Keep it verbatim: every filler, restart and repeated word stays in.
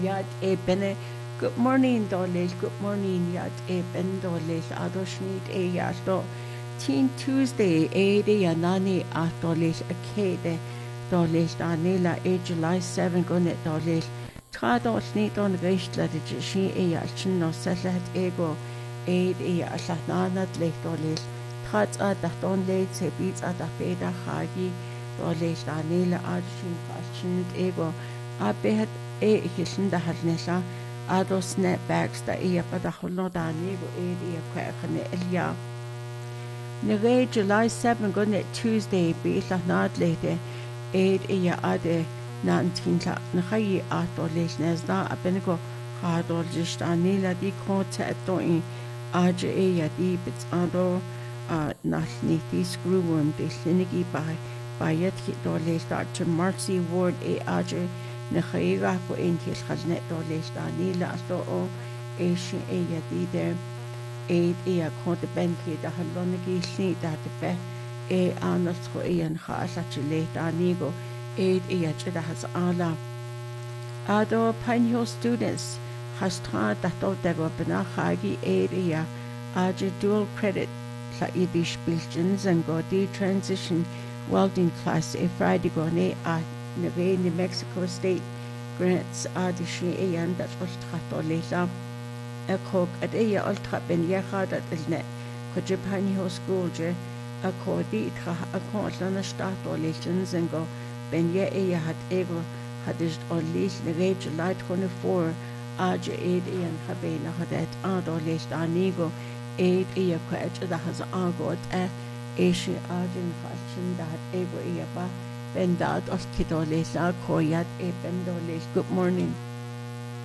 Yat e benne good morning dollars, good morning yat e ben dollars adoshnit e yasto. Teen Tuesday e de yanani at dollars a kede dollars danela e July seventh gunnet dollars. Tra doshnit on rechtla de shi e yalchin no sellat ego e e aslatnanat le dollars. Trats a dachton le se beats a da beda hagi dollars danela adshin fashion ego a behat e hillen da halnella ados snapbacks da e pa da holno da nego e e kwachne elia ne July seventh gunnet Tuesday be la nadlete e e ade nantinta na khayi atoles nezda abengo hadol just anila di konta atoin aje e ya di bits ado a nashni di screwworm de linigi by by yet hit doles start to Marcy Ward e aje na khaiga ko entil khazne doles danila asto o e shi e ya di de e e a konta benki da halonigi shi da de be e anas ko e an khala chile danigo e e a chida has ala ado panyo students has tra da to de go bena khagi e e a aje dual credit la ibish bilgens and go di transition welding class e Friday go ne a Neve New Mexico State grants adishi e and that was trato lela a cook at e ultra ben yaha that is net ko Japan ho school je a ko di tra a ko lana stato lessons and go ben ye e had ego had is on least Neve July twenty-fourth aje e e and habena hadet ado lest anigo e e ko et da has agot e e shi ajin fashion that ego e ba Ben dad os kidoles a koyat e bendoles. Good morning.